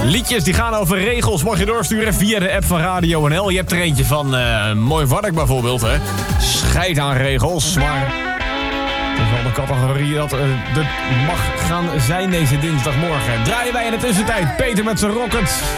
Liedjes die gaan over regels. Mag je doorsturen via de app van Radio NL. Je hebt er eentje van Mooi Wark bijvoorbeeld. Hè? Scheid aan regels. Maar het is wel de categorie dat mag gaan zijn deze dinsdagmorgen. Draaien wij in de tussentijd Peter met zijn Rocket.